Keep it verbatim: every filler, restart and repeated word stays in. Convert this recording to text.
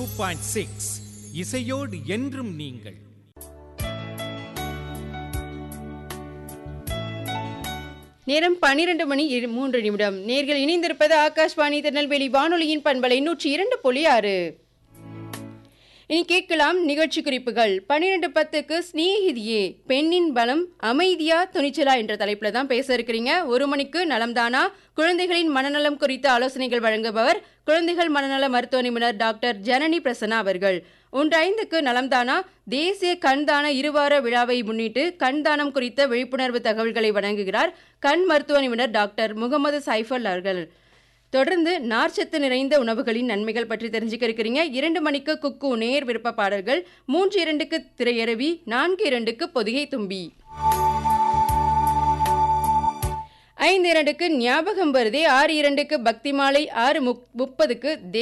Two point six இசையோடு என்றும் நீங்கள். நேரம் பனிரெண்டு மணி மூன்று நிமிடம். நேர்கள் இணைந்திருப்பது ஆகாஷ்வாணி திருநெல்வேலி வானொலியின் பண்பலை நூற்றி இரண்டு புள்ளி ஆறு. இனி கேட்கலாம் நிகழ்ச்சி குறிப்புகள். பன்னிரெண்டு பத்துக்கு ஸ்நேகிதியே பெண்ணின் பலம் அமைதியா துணிச்சலா என்ற தலைப்புல தான் பேச இருக்கிறீங்க. ஒரு மணிக்கு நலம்தானா குழந்தைகளின் மனநலம் குறித்த ஆலோசனைகள் வழங்குபவர் குழந்தைகள் மனநல மருத்துவ நிபுணர் டாக்டர் ஜனனி பிரசன்னா அவர்கள். ஒன்று ஐந்துக்கு நலம்தானா தேசிய கண்தான இருவார விழாவை முன்னிட்டு கண்தானம் குறித்த விழிப்புணர்வு தகவல்களை வழங்குகிறார் கண் மருத்துவ நிபுணர் டாக்டர் முகமது சைஃபல் அவர்கள். தொடர்ந்து நார்ச்சத்து நிறைந்த உணவுகளின் நன்மைகள் பற்றி தெரிஞ்சுக்க இருக்கிறீங்க. இரண்டு மணிக்கு குக்கு நேர் விருப்ப பாடல்கள், மூன்று இரண்டுக்கு திரையரவி, நான்கு இரண்டுக்கு பொதிகை தும்பி, ஐந்து இரண்டுக்கு ஞாபகம் வருதே, ஆறு இரண்டுக்கு பக்தி மாலை, ஆறு முப்பதுக்கு